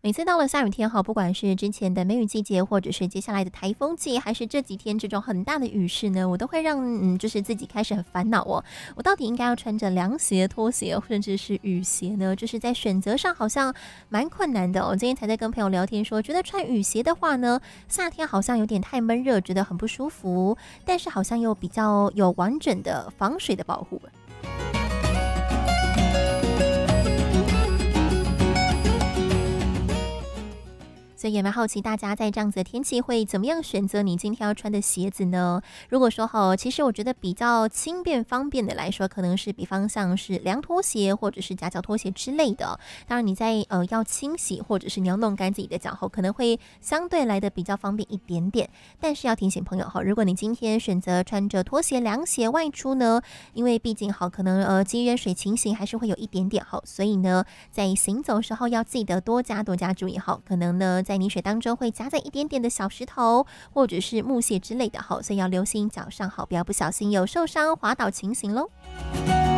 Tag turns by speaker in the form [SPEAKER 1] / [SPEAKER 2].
[SPEAKER 1] 每次到了下雨天哈，不管是之前的梅雨季节，或者是接下来的台风季，还是这几天这种很大的雨势呢，我都会让就是自己开始很烦恼哦。我到底应该要穿着凉鞋、拖鞋，甚至是雨鞋呢？就是在选择上好像蛮困难的哦。今天才在跟朋友聊天说，觉得穿雨鞋的话呢，夏天好像有点太闷热，觉得很不舒服，但是好像又比较有完整的防水的保护。所以也蛮好奇大家在这样子的天气会怎么样选择你今天要穿的鞋子呢？如果说其实我觉得比较轻便方便的来说，可能是比方像是凉拖鞋或者是夹脚拖鞋之类的。当然你在要清洗或者是你要弄干自己的脚后，可能会相对来的比较方便一点点。但是要提醒朋友如果你今天选择穿着拖鞋、凉鞋外出呢，因为毕竟可能积淹水情形还是会有一点点所以呢，在行走的时候要记得多加注意可能呢在泥水当中会夹在一点点的小石头或者是木屑之类的所以要留心脚上不要不小心有受伤滑倒情形咯。